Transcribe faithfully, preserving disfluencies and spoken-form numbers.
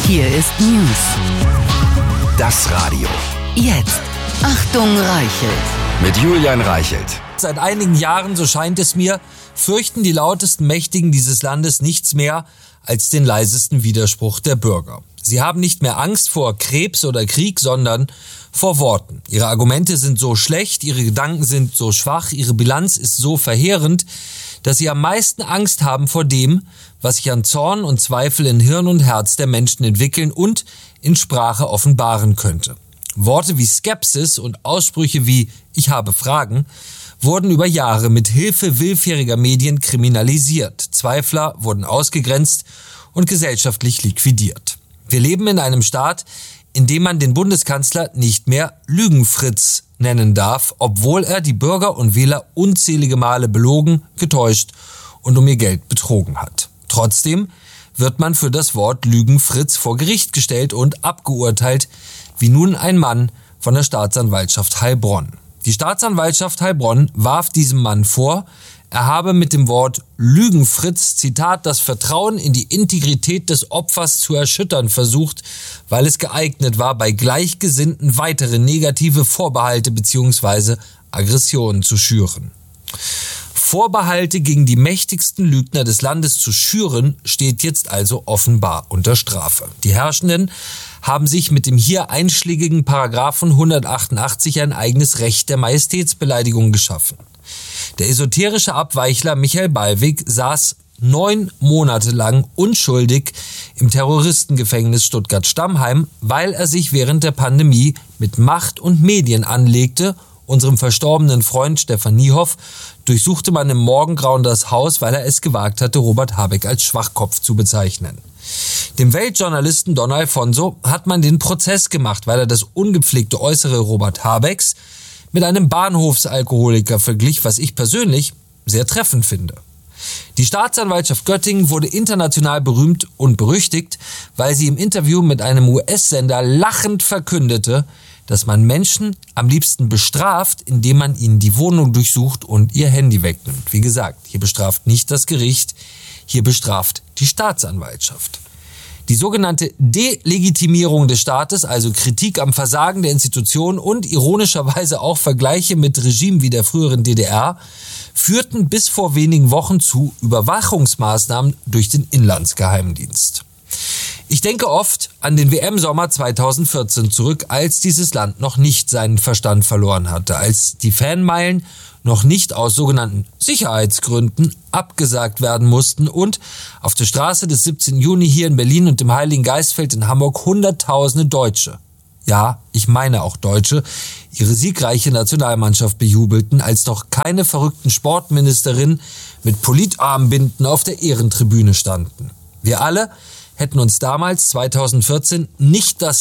Hier ist News. Das Radio. Jetzt. Achtung, Reichelt. Mit Julian Reichelt. Seit einigen Jahren, so scheint es mir, fürchten die lautesten Mächtigen dieses Landes nichts mehr als den leisesten Widerspruch der Bürger. Sie haben nicht mehr Angst vor Krebs oder Krieg, sondern vor Worten. Ihre Argumente sind so schlecht, ihre Gedanken sind so schwach, ihre Bilanz ist so verheerend, dass sie am meisten Angst haben vor dem, was sich an Zorn und Zweifel in Hirn und Herz der Menschen entwickeln und in Sprache offenbaren könnte. Worte wie Skepsis und Aussprüche wie „Ich habe Fragen" wurden über Jahre mit Hilfe willfähriger Medien kriminalisiert. Zweifler wurden ausgegrenzt und gesellschaftlich liquidiert. Wir leben in einem Staat, in dem man den Bundeskanzler nicht mehr Lügenfritz nennen darf, obwohl er die Bürger und Wähler unzählige Male belogen, getäuscht und um ihr Geld betrogen hat. Trotzdem wird man für das Wort Lügenfritz vor Gericht gestellt und abgeurteilt, wie nun ein Mann von der Staatsanwaltschaft Heilbronn. Die Staatsanwaltschaft Heilbronn warf diesem Mann vor, er habe mit dem Wort Lügenfritz, Zitat, das Vertrauen in die Integrität des Opfers zu erschüttern versucht, weil es geeignet war, bei Gleichgesinnten weitere negative Vorbehalte bzw. Aggressionen zu schüren. Vorbehalte gegen die mächtigsten Lügner des Landes zu schüren, steht jetzt also offenbar unter Strafe. Die Herrschenden haben sich mit dem hier einschlägigen Paragraphen hundertachtundachtzig ein eigenes Recht der Majestätsbeleidigung geschaffen. Der esoterische Abweichler Michael Ballweg saß neun Monate lang unschuldig im Terroristengefängnis Stuttgart-Stammheim, weil er sich während der Pandemie mit Macht und Medien anlegte. Unserem verstorbenen Freund Stefan Niehoff durchsuchte man im Morgengrauen das Haus, weil er es gewagt hatte, Robert Habeck als Schwachkopf zu bezeichnen. Dem Weltjournalisten Don Alfonso hat man den Prozess gemacht, weil er das ungepflegte Äußere Robert Habecks mit einem Bahnhofsalkoholiker verglich, was ich persönlich sehr treffend finde. Die Staatsanwaltschaft Göttingen wurde international berühmt und berüchtigt, weil sie im Interview mit einem U S-Sender lachend verkündete, dass man Menschen am liebsten bestraft, indem man ihnen die Wohnung durchsucht und ihr Handy wegnimmt. Wie gesagt, hier bestraft nicht das Gericht, hier bestraft die Staatsanwaltschaft. Die sogenannte Delegitimierung des Staates, also Kritik am Versagen der Institutionen und ironischerweise auch Vergleiche mit Regimen wie der früheren D D R, führten bis vor wenigen Wochen zu Überwachungsmaßnahmen durch den Inlandsgeheimdienst. Ich denke oft an den W M-Sommer zweitausendvierzehn zurück, als dieses Land noch nicht seinen Verstand verloren hatte, als die Fanmeilen noch nicht aus sogenannten Sicherheitsgründen abgesagt werden mussten und auf der Straße des siebzehnten Juni hier in Berlin und dem Heiligen Geistfeld in Hamburg Hunderttausende Deutsche, ja, ich meine auch Deutsche, ihre siegreiche Nationalmannschaft bejubelten, als noch keine verrückten Sportministerinnen mit Politarmbinden auf der Ehrentribüne standen. Wir alle hätten uns damals zweitausendvierzehn nicht das